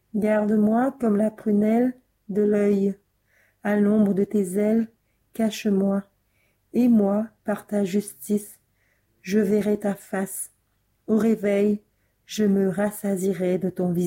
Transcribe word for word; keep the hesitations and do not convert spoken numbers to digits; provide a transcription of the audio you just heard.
Garde-moi comme la prunelle de l'œil. À l'ombre de tes ailes, cache-moi. Et moi, par ta justice, je verrai ta face. Au réveil, je me rassasierai de ton visage.